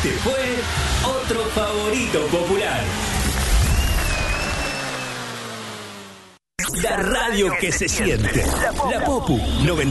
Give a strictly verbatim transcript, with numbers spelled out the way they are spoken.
Este fue otro favorito popular. La radio que se siente. La Popu noventa.